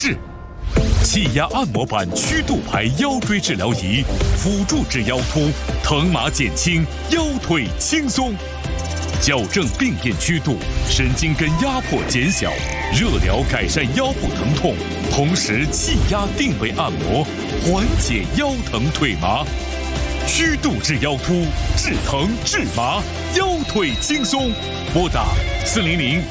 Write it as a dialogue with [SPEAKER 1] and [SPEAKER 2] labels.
[SPEAKER 1] 治。气压按摩板曲度牌腰椎治疗仪，辅助治腰突，疼麻减轻，腰腿轻松。矫正病变曲度，神经根压迫减小，热疗改善腰部疼痛，同时气压定位按摩，缓解腰疼腿麻。曲度治腰突，治疼治麻，腰腿轻松。拨打400